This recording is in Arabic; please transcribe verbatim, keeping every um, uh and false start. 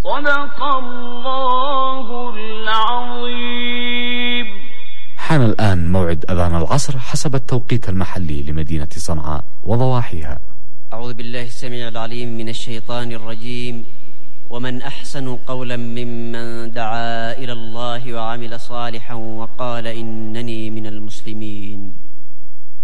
صدق الله العظيم. حان الآن موعد أذان العصر حسب التوقيت المحلي لمدينة صنعاء وضواحيها. أعوذ بالله السميع العليم من الشيطان الرجيم. ومن أحسن قولا ممن دعا إلى الله وعمل صالحا